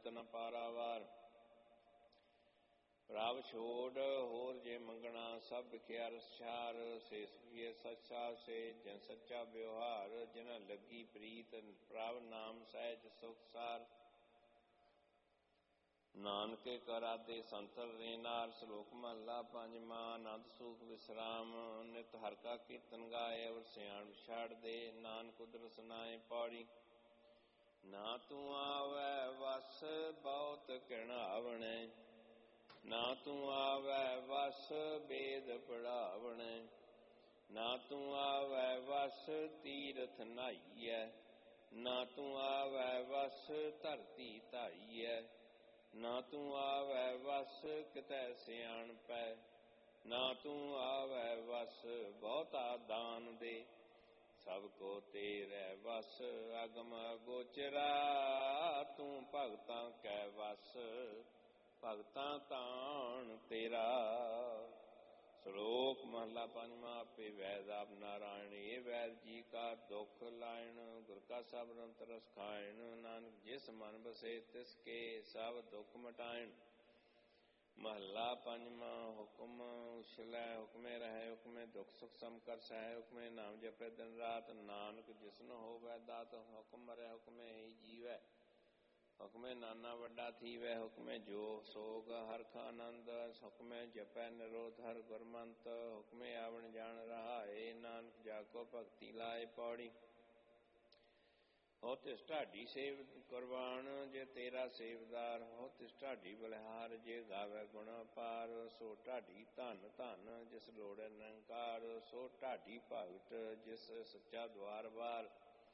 न पारावार। प्रभ छोड़ होर जे मंगना सब बिखिया रसार। से सुखिए सच्चा से जन सच्चा व्यवहार। जिन्ह लगी प्रीत प्रभ नाम सहज सुख सार। नानक कराते संतर रेनार। श्लोक महला पंजवा। आनंद सुख विश्राम नित हर का कीर्तन गाए। अवर सियाण छाड़ दे नानक उदर सुनाए पौड़ी। ना तू आवै वस बहुत घिनावण। ना तू आवै वस वेद पढ़ावण। ना तू आवै वस तीरथ नहाइयै। ना तू आवै वस धरती धाइयै। ना तू आवै वस कितै सियाणपै। ना तू आवै वस बहुता दान दे। सब को तेरै वस अगम गोचरा। तू भगतां कै वस भगतां ताण तेरा। श्लोक महला पंजवा। आपे वैद आप नारायण। ये वैद जी का दुख लायण। गुर का सब रंत रस खायण। नानक जिस मन बसे तिसके सब दुख मिटायण। महला पंजवा। हुक्म उछलै हुक्मे रहे। हुक्मे दुख सुख सम कर सह। हुक्मे नाम जपे दिन रात। नानक जिसनो होवै दात। हुक्म मरै हुक्मे ही जीवै। हुक्मे नाना वड्डा थीवै। हुक्मे जो सोग हरख आनंद। हुक्मे जपै निरोध हर गुरमंत। हुक्मे आवण जान रहाए। नानक जाको भगति लाए पौड़ी। हो तिस ढाडी सेव कुरबान। जे तेरा सेवदार हो तिस ढाडी बलिहार। जे गावे गुण अपार सो ढाडी धन धन। जिस लोड़े निरंकार सो ढाडी भगत। जिस सच्चा द्वार बार।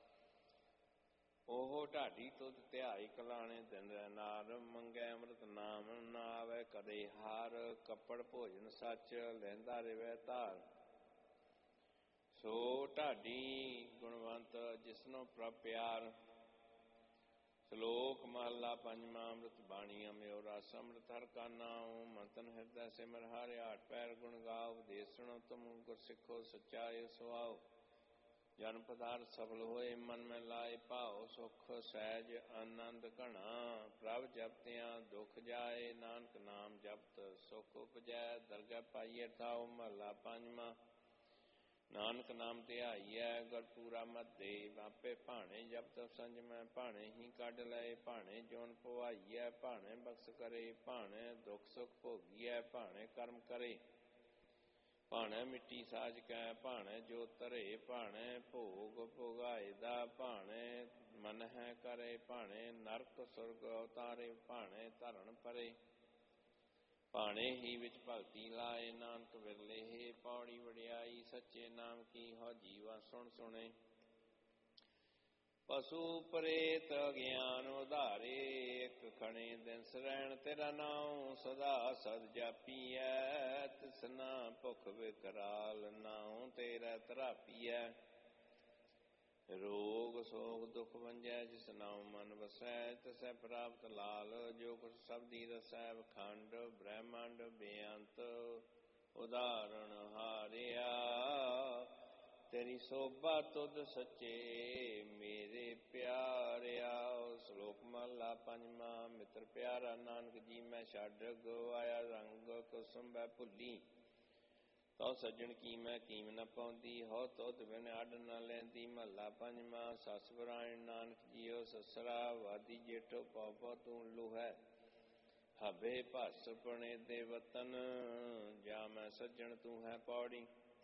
ओहो ढाडी तुध ध्याई कलाने दिन नार। मंगै अमृत नाम न आवे कदे हार। कपड़ भोजन सच लਹਿੰਦਾ रिवै धार। सो ढाडी गुणवंत जिसनो प्रभ प्यार। श्लोक महला पंजवा। अमृत बाणी अमयो रस। अमृत हर का नाम मंतन हृदय सिमर हर। आठ पैर गुण गाओ उपदेश सुनो तुम। गुर सिखो सच्चाई सुहाओ। जन पदार्थ सफल होए मन में लाए भाओ। सुख सहज आनंद घना। प्रभ जपतियां दुख जाए। नानक नाम जपत सुख उपजै। दरगह पाइए थाओ। महला पंजवा। नानक नाम ध्याइयै गुरपूरा मध्य। आपे भाणे जब तब संज मैं। भाणे ही कढ लए भाणे जोन पवाइयै। भाणे बख्श करे भाणे दुख सुख भोगियै। भाणे कर्म करे भाणे मिट्टी साज कै। भाणे जो तरे भाणे भोग भोगाए दा। भाणे मन है करे भाणे नरक सुरग अवतारे। भाणे धरण परे भाणे ही विच भगति लाए। नानक विरले हे पौड़ी वड़ियाई। सच्चे नाम की हो जीवा सुन सुने। पशु प्रेत अज्ञान उधारे। एक खणे दिन सरैण तेरा नाम सदा सद जापीऐ। तिसना भुख विकराल नाम तेरा तरापीऐ। रोग सोग दुख वंजै जिस नाम मन वसै। तसै प्राप्त लाल जो कुछ सबदी दसै। वखंड ब्रह्मंड बेअंत उदाहरण हारिया। तेरी शोभा तुद सच्चे मेरे प्यारिया। श्लोक महला पंजवा। मित्र प्यारा नानक जी मैं छड्ड गवाया। रंग कुसुम बै भुली तो सज्जन की मैं कीम न पाउंदी। हो तुध बिन अड न लैंदी। महला पंजवा। सस बरायण नानक जीओ ससरा। वादी जेठो पौ पौ तू लूहै। हबे भस पणे दे वतन। जा मैं सज्जन तू है पौड़ी।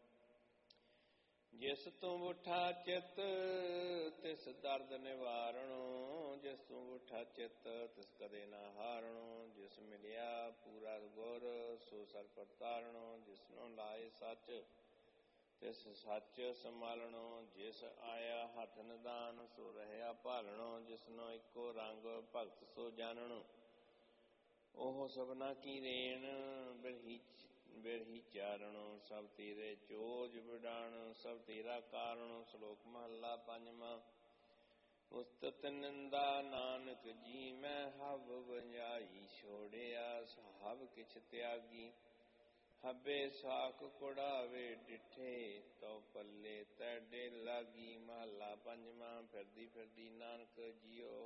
जिस तू उठा चित तिस दर्द निवारणो। जिस तू उठा चित तिस कदे ना हारणो। जिस मिलिया पूरा गुर सो सर परतारणो। जिसनो लाए सच तिस सच संभालणो। जिस आया हथ निदान सो रहया भालणो। जिसनो इको रंग भगत सो जानणो। ओह सबना की रेण बिरही चारणो। सब तेरे चोज बिडाण सब तेरा कारणो। श्लोक महला पंजवा। उस्तत निंदा नानक जी मैं हब बंजाई छोड़िया। हब किछ त्यागी हबे साख कुड़ावे डिठे। तो पल्ले तैडे लागी। महला पंजवा। फिरदी फिरदी नानक जियो